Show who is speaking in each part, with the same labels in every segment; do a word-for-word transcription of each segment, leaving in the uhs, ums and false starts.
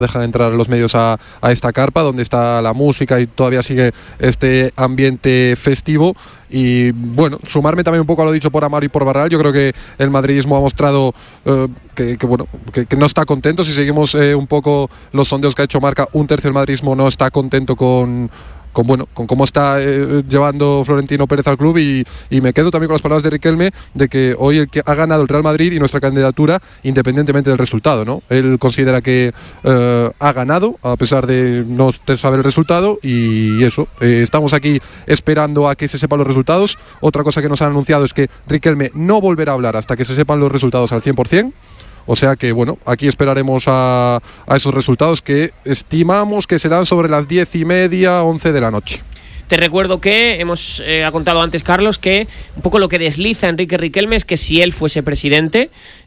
Speaker 1: dejan entrar a los medios a, a esta carpa donde está la música y todavía sigue este ambiente festivo. Y bueno, sumarme también un poco a lo dicho por Amaro y por Barral. Yo creo que el madridismo ha mostrado eh, que, que, bueno, que, que no está contento. Si seguimos eh, un poco los sondeos que ha hecho Marca, un tercio del madridismo no está contento con con bueno con cómo está eh, llevando Florentino Pérez al club, y, y me quedo también con las palabras de Riquelme de que hoy el que ha ganado el Real Madrid y nuestra candidatura independientemente del resultado, ¿no? Él considera que eh, ha ganado a pesar de no saber el resultado, y eso, eh, estamos aquí esperando a que se sepan los resultados. Otra cosa que nos han anunciado es que Riquelme no volverá a hablar hasta que se sepan los resultados al cien por ciento. O sea que, bueno, aquí esperaremos a, a esos resultados que estimamos que serán sobre las diez y media, once de la noche.
Speaker 2: Te recuerdo que hemos eh, ha contado antes Carlos que un poco lo que desliza Enrique Riquelme es que si él fuese presidente,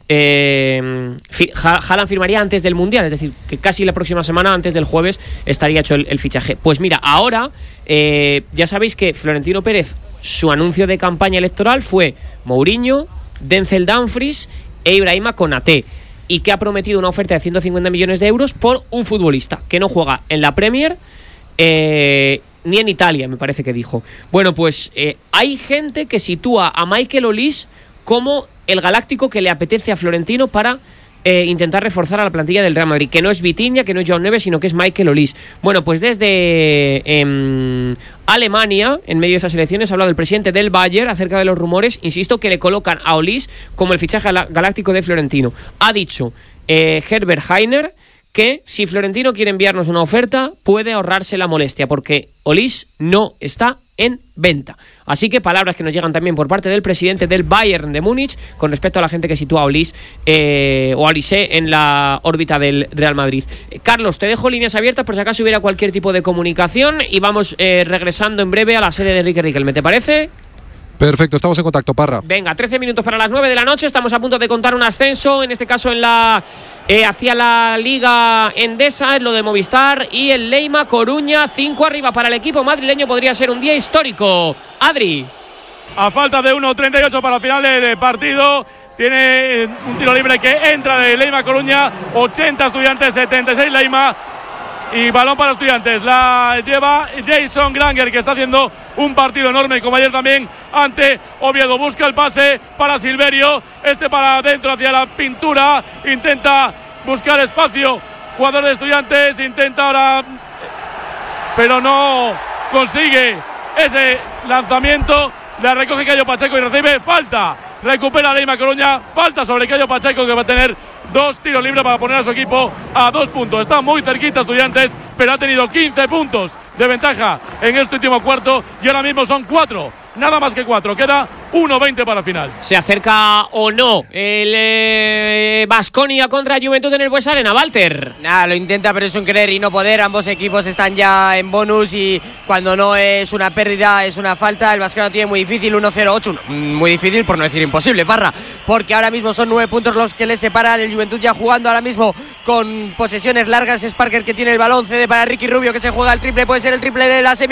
Speaker 2: eh, Haaland firmaría antes del Mundial, es decir, que casi la próxima semana, antes del jueves, estaría hecho el, el fichaje. Pues mira, ahora eh, ya sabéis que Florentino Pérez, su anuncio de campaña electoral fue Mourinho, Denzel Dumfries e Ibrahima Konaté, y que ha prometido una oferta de ciento cincuenta millones de euros por un futbolista que no juega en la Premier eh, ni en Italia, me parece que dijo. Bueno, pues eh, hay gente que sitúa a Michael Olise como el galáctico que le apetece a Florentino para eh, intentar reforzar a la plantilla del Real Madrid, que no es Vitinha, que no es Joao Neves, sino que es Michael Olise. Bueno, pues desde eh, Alemania, en medio de esas elecciones, ha hablado el presidente del Bayern acerca de los rumores, insisto, que le colocan a Olise como el fichaje galáctico de Florentino. Ha dicho eh, Herbert Hainer que si Florentino quiere enviarnos una oferta, puede ahorrarse la molestia, porque Olise no está en venta. Así que palabras que nos llegan también por parte del presidente del Bayern de Múnich con respecto a la gente que sitúa a Olise eh, o a Olise en la órbita del Real Madrid. Eh, Carlos, te dejo líneas abiertas por si acaso hubiera cualquier tipo de comunicación, y vamos eh, regresando en breve a la sede de Enrique Riquelme. ¿Te parece?
Speaker 1: Perfecto, estamos en contacto, Parra.
Speaker 2: Venga, trece minutos para las nueve de la noche. Estamos a punto de contar un ascenso, en este caso en la eh, hacia la Liga Endesa, es lo de Movistar y el Leima Coruña. Cinco arriba para el equipo madrileño. Podría ser un día histórico. Adri.
Speaker 3: A falta de uno treinta y ocho para el final del partido, tiene un tiro libre que entra de Leima Coruña. ochenta Estudiantes, setenta y seis Leima. Y balón para Estudiantes, la lleva Jason Granger, que está haciendo un partido enorme, como ayer también ante Oviedo. Busca el pase para Silverio, este para adentro hacia la pintura, intenta buscar espacio, jugador de Estudiantes, intenta ahora, pero no consigue ese lanzamiento. La recoge Cayo Pacheco y recibe falta. Recupera Leima Coruña, falta sobre Cayo Pacheco, que va a tener dos tiros libres para poner a su equipo a dos puntos. Está muy cerquita Estudiantes, pero ha tenido quince puntos de ventaja en este último cuarto y ahora mismo son cuatro, nada más que cuatro. Queda uno veinte para el final.
Speaker 2: ¿Se acerca o no el Baskonia eh, contra Juventud en el Bues Arena, Walter?
Speaker 4: Nada, lo intenta, pero es un querer y no poder. Ambos equipos están ya en bonus y cuando no es una pérdida es una falta. El Baskonia tiene muy difícil, uno cero ocho, muy difícil por no decir imposible, Parra, porque ahora mismo son nueve puntos los que le separan. El Juventud ya jugando ahora mismo con posesiones largas. Es Parker que tiene el balón, cede para Ricky Rubio, que se juega el triple, puede ser el triple de las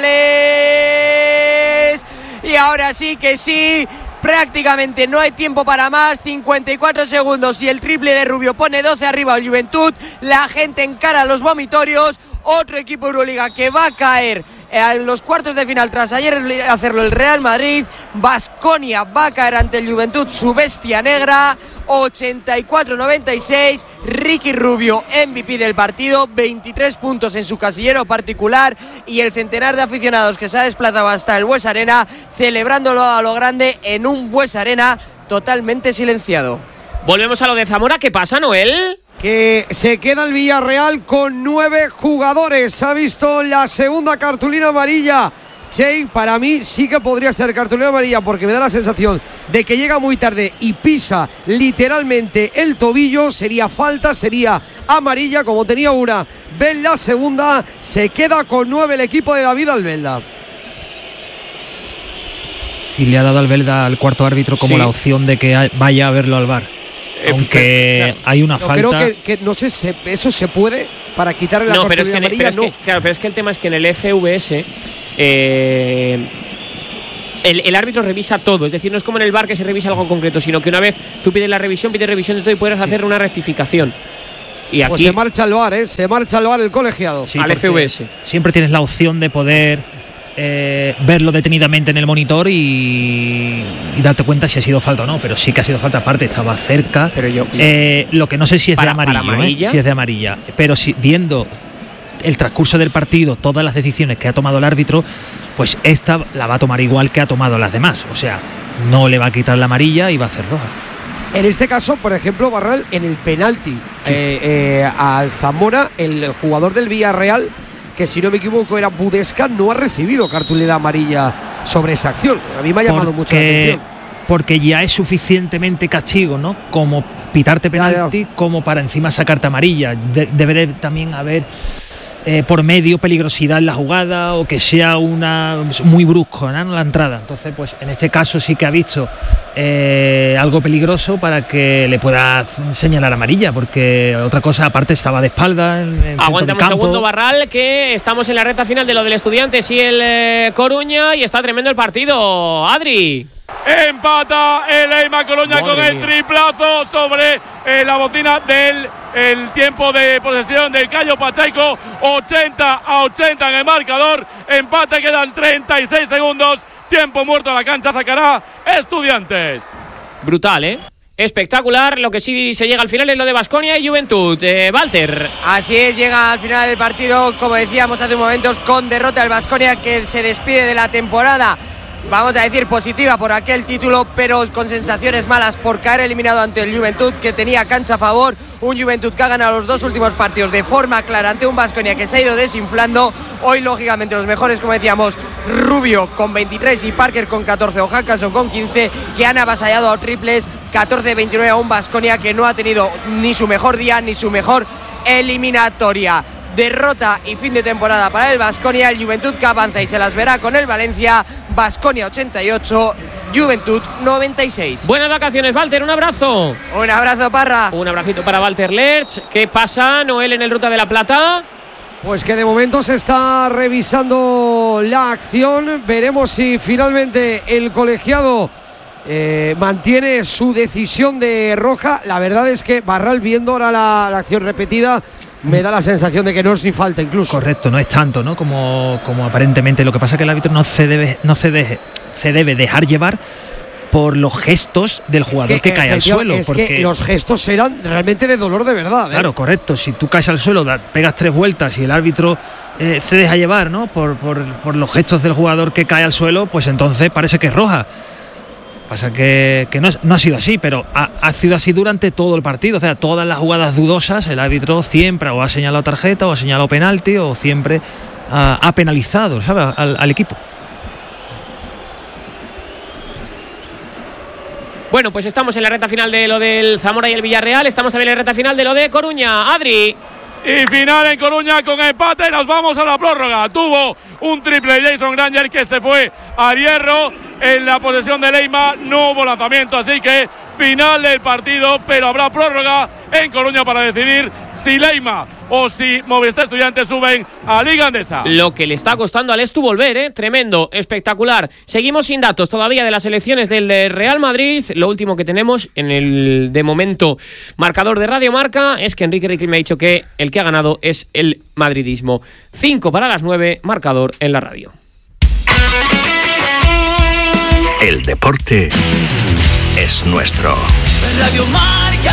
Speaker 4: semifinales. Y ahora sí que sí, prácticamente no hay tiempo para más, cincuenta y cuatro segundos y el triple de Rubio pone doce arriba al Juventud. La gente encara los vomitorios. Otro equipo Euroliga que va a caer en los cuartos de final tras ayer hacerlo el Real Madrid. Baskonia va a caer ante el Juventud, su bestia negra. ochenta y cuatro noventa y seis, Ricky Rubio M V P del partido, veintitrés puntos en su casillero particular, y el centenar de aficionados que se ha desplazado hasta el Bues Arena celebrándolo a lo grande en un Bues Arena totalmente silenciado.
Speaker 2: Volvemos a lo de Zamora. ¿Qué pasa, Noel?
Speaker 5: Que se queda el Villarreal con nueve jugadores. Ha visto la segunda cartulina amarilla. Che, para mí sí que podría ser cartulina amarilla, porque me da la sensación de que llega muy tarde y pisa literalmente el tobillo. Sería falta, sería amarilla, como tenía una. Ven la segunda, se queda con nueve el equipo de David Albelda.
Speaker 6: Y le ha dado Albelda al cuarto árbitro como sí. la opción de que vaya a verlo al V A R. Eh, Aunque claro, hay una
Speaker 5: no,
Speaker 6: falta.
Speaker 5: Creo que, que no sé, se, eso se puede para quitarle la
Speaker 2: no,
Speaker 5: cartulina
Speaker 2: pero es que
Speaker 5: amarilla.
Speaker 2: Pero es
Speaker 5: no,
Speaker 2: que, claro, pero es que el tema es que en el F V S eh, el, el árbitro revisa todo. Es decir, no es como en el V A R que se revisa algo concreto, sino que una vez tú pides la revisión, pides revisión de todo y puedes hacer una rectificación. Y aquí
Speaker 5: pues se marcha al V A R, ¿eh? Se marcha al V A R el colegiado.
Speaker 6: Sí,
Speaker 2: al F V S.
Speaker 6: Siempre tienes la opción de poder eh, verlo detenidamente en el monitor y, y darte cuenta si ha sido falta o no, pero sí que ha sido falta, aparte estaba cerca.
Speaker 2: Pero yo,
Speaker 6: eh, lo que no sé si es
Speaker 2: para,
Speaker 6: de amarillo,
Speaker 2: para amarilla.
Speaker 6: ¿eh? Si es de amarilla, pero si viendo el transcurso del partido, todas las decisiones que ha tomado el árbitro, pues esta la va a tomar igual que ha tomado las demás, o sea, no le va a quitar la amarilla y va a hacer roja.
Speaker 5: En este caso, por ejemplo, Barral, en el penalti sí. eh, eh, al Zamora, el jugador del Villarreal, que si no me equivoco era Budesca, no ha recibido cartulina amarilla sobre esa acción. A mí me ha llamado
Speaker 6: porque,
Speaker 5: mucho la atención.
Speaker 6: Porque ya es suficientemente castigo, ¿no? Como pitarte penalti, ya, ya. como para encima sacarte amarilla. De, debería también haber eh, por medio peligrosidad en la jugada o que sea una muy brusco, ¿no? La entrada. Entonces, pues en este caso sí que ha visto eh, algo peligroso para que le pueda señalar amarilla, porque otra cosa, aparte estaba de espalda en, en
Speaker 2: Aguántame un segundo, Barral, que estamos en la recta final de lo del Estudiantes y el eh, Coruña, y está tremendo el partido. Adri.
Speaker 3: Empata el Eima Coruña con el triplazo sobre eh, la bocina del el tiempo de posesión del Cayo Pachaico. Ochenta a ochenta en el marcador. Empate, quedan treinta y seis segundos. Tiempo muerto a la cancha, sacará Estudiantes.
Speaker 2: Brutal, ¿eh? Espectacular. Lo que sí se llega al final es lo de Baskonia y Juventud. Eh, Walter.
Speaker 4: Así es, llega al final del partido, como decíamos hace un momento, con derrota del Baskonia, que se despide de la temporada, vamos a decir positiva por aquel título, pero con sensaciones malas por caer eliminado ante el Juventud, que tenía cancha a favor. Un Juventud que ha ganado los dos últimos partidos de forma clara ante un Baskonia que se ha ido desinflando. Hoy, lógicamente, los mejores, como decíamos, Rubio con veintitrés y Parker con catorce, o Hackanson con quince, que han avasallado a triples. Catorce veintinueve a un Baskonia que no ha tenido ni su mejor día ni su mejor eliminatoria. Derrota y fin de temporada para el Baskonia. El Juventud que avanza y se las verá con el Valencia. Baskonia ochenta y ocho, Juventud noventa y seis.
Speaker 2: Buenas vacaciones, Walter, un abrazo.
Speaker 4: Un abrazo, Parra.
Speaker 2: Un abracito para Walter Lerch. ¿Qué pasa, Noel, en el Ruta de la Plata?
Speaker 5: Pues que de momento se está revisando la acción. Veremos si finalmente el colegiado eh, mantiene su decisión de roja. La verdad es que Barral, viendo ahora la, la acción repetida, me da la sensación de que no es ni falta incluso.
Speaker 6: Correcto, no es tanto, ¿no? Como, como aparentemente. Lo que pasa es que el árbitro no se debe, no se deje, se debe dejar llevar por los gestos del jugador es que, que cae al suelo.
Speaker 5: Es
Speaker 6: porque
Speaker 5: que los gestos eran realmente de dolor de verdad, ¿eh?
Speaker 6: Claro, correcto. Si tú caes al suelo, da, pegas tres vueltas y el árbitro eh, se deja llevar, ¿no? Por, por, por los gestos del jugador que cae al suelo, pues entonces parece que es roja. Pasa que, que no, no ha sido así, pero ha, ha sido así durante todo el partido. O sea, todas las jugadas dudosas, el árbitro siempre o ha señalado tarjeta o ha señalado penalti o siempre ha, ha penalizado, ¿sabes?, al, al equipo.
Speaker 2: Bueno, pues estamos en la recta final de lo del Zamora y el Villarreal. Estamos también en la recta final de lo de Coruña. Adri.
Speaker 3: Y final en Coruña con empate. Nos vamos a la prórroga. Tuvo un triple Jason Granger que se fue a hierro. En la posesión de Leima no hubo lanzamiento, así que final del partido, pero habrá prórroga en Coruña para decidir si Leima o si Movistar Estudiantes suben a Liga Andesa.
Speaker 2: Lo que le está costando al Estu volver, ¿eh? Tremendo, espectacular. Seguimos sin datos todavía de las elecciones del Real Madrid. Lo último que tenemos en el, de momento, marcador de Radio Marca es que Enrique Riquelme ha dicho que el que ha ganado es el madridismo. cinco para las nueve, marcador en la radio.
Speaker 7: El deporte es nuestro.
Speaker 8: Radio Marca.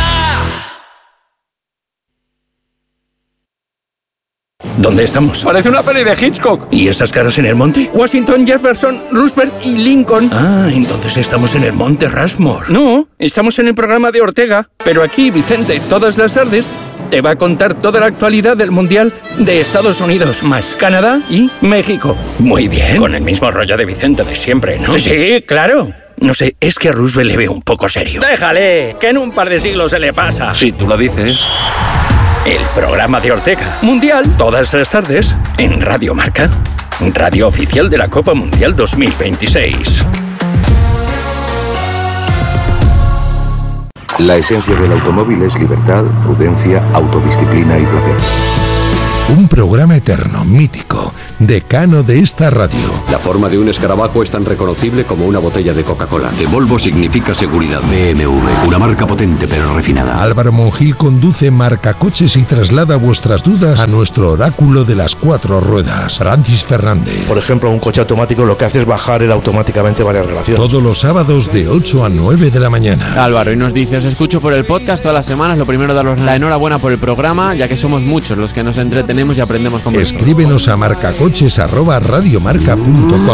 Speaker 7: ¿Dónde estamos?
Speaker 9: Parece una peli de Hitchcock.
Speaker 7: ¿Y esas caras en el monte?
Speaker 9: Washington, Jefferson, Roosevelt y Lincoln.
Speaker 7: Ah, entonces estamos en el monte Rushmore.
Speaker 9: No, estamos en el programa de Ortega. Pero aquí Vicente, todas las tardes, te va a contar toda la actualidad del Mundial de Estados Unidos, más Canadá y México.
Speaker 7: Muy bien. Con el mismo rollo de Vicente de siempre, ¿no?
Speaker 9: Sí, sí, claro.
Speaker 7: No sé, es que a Roosevelt le veo un poco serio.
Speaker 9: Déjale, que en un par de siglos se le pasa.
Speaker 7: Si tú lo dices.
Speaker 9: El programa de Ortega. Mundial, todas las tardes, en Radio Marca. Radio oficial de la Copa Mundial dos mil veintiséis.
Speaker 10: La esencia del automóvil es libertad, prudencia, autodisciplina y placer. Un programa eterno, mítico, decano de esta radio.
Speaker 11: La forma de un escarabajo es tan reconocible como una botella de Coca-Cola. De Volvo significa seguridad. B M W, una marca potente pero refinada.
Speaker 10: Álvaro Monjil conduce Marca Coches y traslada vuestras dudas a nuestro oráculo de las cuatro ruedas, Francis Fernández.
Speaker 12: Por ejemplo, un coche automático lo que hace es bajar él automáticamente varias relaciones.
Speaker 10: Todos los sábados de ocho a nueve de la mañana.
Speaker 13: Álvaro, y nos dice, os escucho por el podcast todas las semanas. Lo primero, daros la enhorabuena por el programa, ya que somos muchos los que nos entretenemos y aprendemos con vosotros.
Speaker 10: Escríbenos a marcacoches arroba radiomarca punto com.